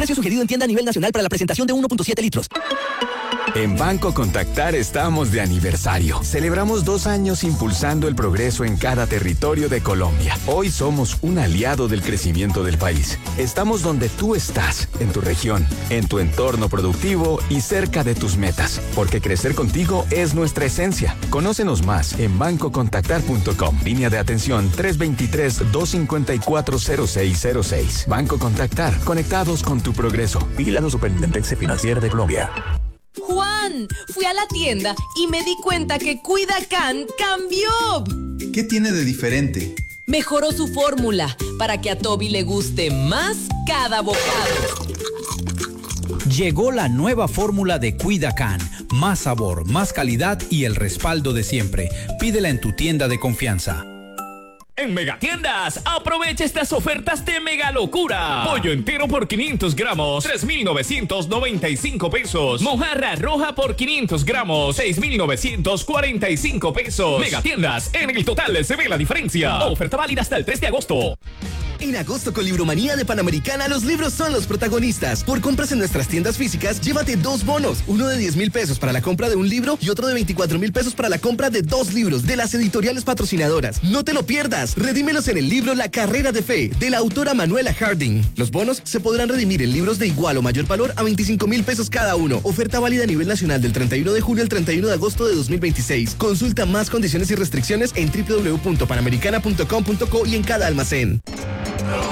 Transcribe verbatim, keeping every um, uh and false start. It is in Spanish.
Precio sugerido en tienda a nivel nacional para la presentación de uno punto siete litros. En Banco Contactar estamos de aniversario. Celebramos dos años impulsando el progreso en cada territorio de Colombia. Hoy somos un aliado del crecimiento del país. Estamos donde tú estás, en tu región, en tu entorno productivo y cerca de tus metas. Porque crecer contigo es nuestra esencia. Conócenos más en banco contactar punto com. Línea de atención tres dos tres, dos cinco cuatro, cero seis cero seis. Banco Contactar, conectados con tu progreso. Vigilado Superintendencia Financiera de Colombia. Juan, fui a la tienda y me di cuenta que Cuidacán cambió. ¿Qué tiene de diferente? Mejoró su fórmula para que a Toby le guste más cada bocado. Llegó la nueva fórmula de Cuidacán. Más sabor, más calidad y el respaldo de siempre. Pídela en tu tienda de confianza. En Megatiendas, aprovecha estas ofertas de mega locura. Pollo entero por quinientos gramos, tres mil novecientos noventa y cinco pesos. Mojarra roja por quinientos gramos, seis mil novecientos cuarenta y cinco pesos. Megatiendas, en el total se ve la diferencia. Oferta válida hasta el tres de agosto. En agosto con Libromanía de Panamericana, los libros son los protagonistas. Por compras en nuestras tiendas físicas, llévate dos bonos. Uno de diez mil pesos para la compra de un libro y otro de veinticuatro mil pesos para la compra de dos libros de las editoriales patrocinadoras. No te lo pierdas. Redímelos en el libro La Carrera de Fe, de la autora Manuela Harding. Los bonos se podrán redimir en libros de igual o mayor valor a veinticinco mil pesos cada uno. Oferta válida a nivel nacional del treinta y uno de julio al treinta y uno de agosto de dos mil veintiséis. Consulta más condiciones y restricciones en doble u doble u doble u punto panamericana punto com punto co y en cada almacén.